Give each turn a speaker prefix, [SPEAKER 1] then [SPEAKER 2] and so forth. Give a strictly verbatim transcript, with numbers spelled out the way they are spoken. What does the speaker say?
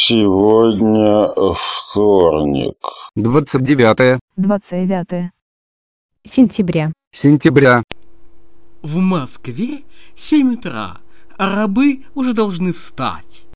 [SPEAKER 1] Сегодня вторник.
[SPEAKER 2] двадцать девятое
[SPEAKER 3] двадцать девятое
[SPEAKER 4] сентября.
[SPEAKER 2] сентября.
[SPEAKER 5] В Москве семь утра, а рабы уже должны встать.